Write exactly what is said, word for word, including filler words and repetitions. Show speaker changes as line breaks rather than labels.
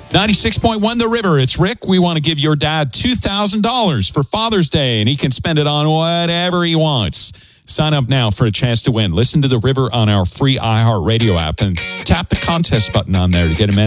ninety-six point one The River. It's Rick. We want to give your dad two thousand dollars for Father's Day, and he can spend it on whatever he wants. Sign up now for a chance to win. Listen to The River on our free iHeartRadio app and tap the contest button on there to get him in.